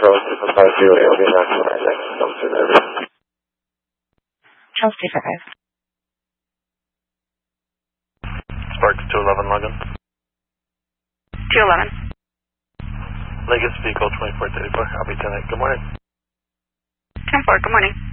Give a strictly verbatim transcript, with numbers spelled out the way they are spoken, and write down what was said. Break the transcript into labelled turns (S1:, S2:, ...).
S1: Control two five zero, A L B National Index, come to there.
S2: Charles two five.
S3: Spark two eleven, login.
S2: two eleven.
S3: Legacy vehicle twenty-four thirty-four, I'll be ten eight, good morning.
S2: ten four, good morning.